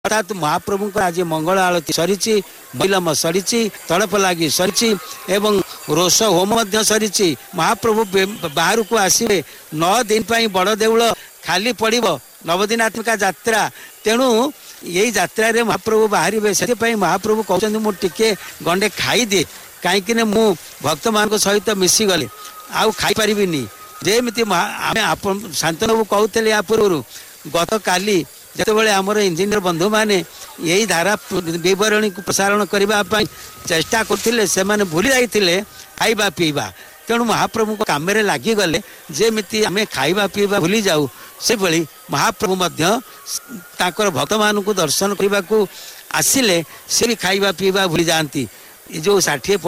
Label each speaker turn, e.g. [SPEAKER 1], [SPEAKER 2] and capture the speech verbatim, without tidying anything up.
[SPEAKER 1] अर्थात महाप्रभु आज मंगल आरती सरी मैलम सरी तड़प लगी सरी एवं रोष होम सरी महाप्रभु बाहर को आसवे नौ दिन बड़ देउल खाली पड़ो नवदिनात्मिका यात्रा तेणु यही यात्रा रे महाप्रभु बाहर से महाप्रभु कहते मुझे गंडे खाईदे कहीं मु भक्त मान सहित मिसी गले आउ खाई पारिनी जेमती आप शांतनु कहते या पूर्व गत काली जिते आमर इंजीनियर बंधु मैंने यही धारा बरणी को प्रसारण करने चेष्टा करते से भूली जाते खाइबा पीवा तेणु महाप्रभु को काम लगिगले जेमती आम खाइबा पीवा भूली जाऊ से भली महाप्रभु ताकर भक्त मान को दर्शन करने को आसिले से भी खाइबा पीवा भूली जाती जो षाठी